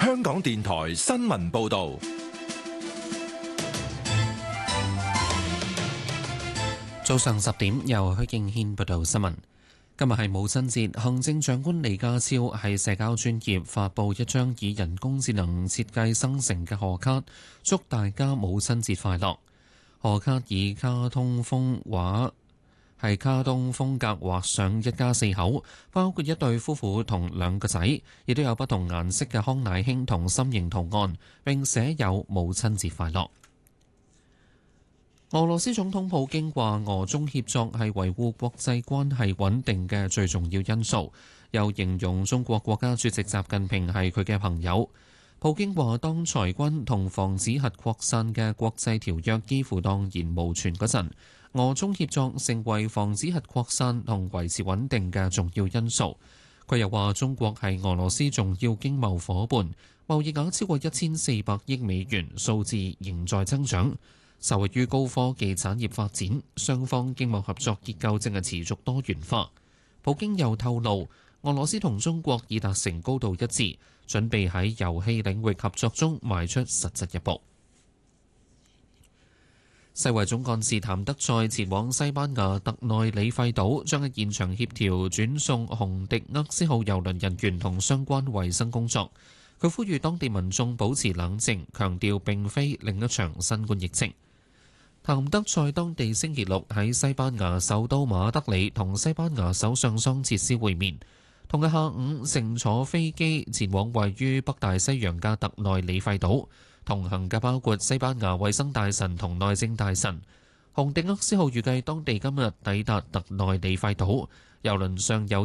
香港電台新聞報道。 早上10點，由許敬軒報道新聞。今日係母親節，行政長官李家超喺社交專頁發布一張以人工智能設計生成嘅賀卡，祝大家母親節快樂。賀卡以卡通風格畫上一家四口，包括一對夫婦同兩個仔，亦都有不同顏色嘅康乃馨同心形圖案，並寫有母親節快樂。俄羅斯總統普京話：俄中協作係維護國際關係穩定嘅最重要因素，又形容中國國家主席習近平係佢嘅朋友。普京話：當裁軍同防止核擴散嘅國際條約幾乎蕩然無存嗰陣，俄中協作成為防止核擴散同維持穩定嘅重要因素。佢又話：中國係俄羅斯重要經貿夥伴，貿易額超過1400億美元，數字仍在增長。受惠於高科技產業發展，雙方經貿合作結構正係持續多元化。普京又透露，俄羅斯同中國已達成高度一致，準備喺遊戲領域合作中邁出實質一步。世衛總幹事譚德塞前往西班牙特內里費島，將喺現場協調轉送紅迪厄斯號郵輪人員同相關衛生工作。佢呼籲當地民眾保持冷靜，強調並非另一場新冠疫情。譚德塞當地星期六喺西班牙首都馬德里同西班牙首相桑切斯會面，同日下午乘坐飛機前往位於北大西洋嘅特內里費島，同行嘅包括西班牙衛生大臣同內政大臣。紅迪厄斯號預計當地今日抵達特內里費島，郵輪上有